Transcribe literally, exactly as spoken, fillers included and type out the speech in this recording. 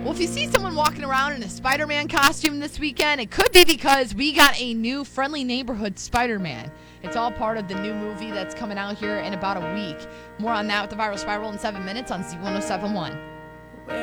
Well, if you see someone walking around in a Spider-Man costume this weekend, it could be because we got a new Friendly Neighborhood Spider-Man. It's all part of the new movie that's coming out here in about a week. More on that with the Viral Spiral in seven minutes on Z ten seventy-one.